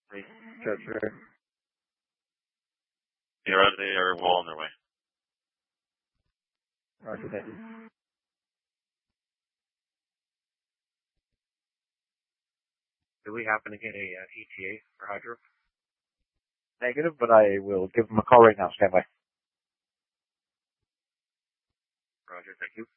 Roger. They are well on their way. Roger, thank you. Do we happen to get a ETA for Hydro? Negative, but I will give them a call right now. Stand by. Roger, thank you.